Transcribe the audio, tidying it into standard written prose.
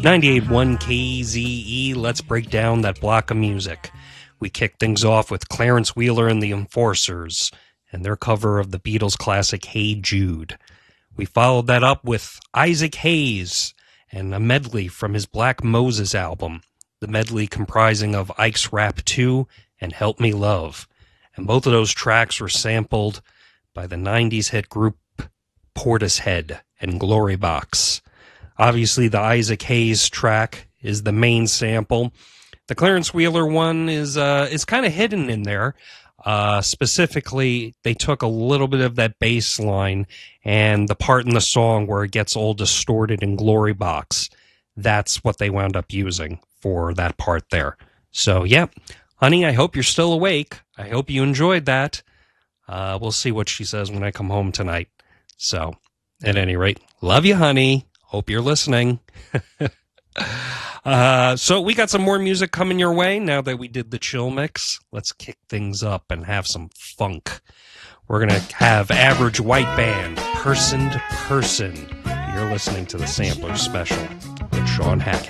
98.1 KZE, let's break down that block of music. We kick things off with Clarence Wheeler and the Enforcers and their cover of the Beatles classic Hey Jude. We followed that up with Isaac Hayes and a medley from his Black Moses album, the medley comprising of Ike's Rap 2 and Help Me Love. And both of those tracks were sampled by the 90s hit group Portishead and Glory Box. Obviously, the Isaac Hayes track is the main sample. The Clarence Wheeler one is kind of hidden in there. Specifically, they took a little bit of that bass line and the part in the song where it gets all distorted in Glory Box. That's what they wound up using for that part there. So, yeah, honey, I hope you're still awake. I hope you enjoyed that. We'll see what she says when I come home tonight. So, at any rate, love you, honey. Hope you're listening. So we got some more music coming your way now that we did the chill mix. Let's kick things up and have some funk. We're going to have Average White Band, Person to Person. You're listening to the Sampler Special with Sean Hackett.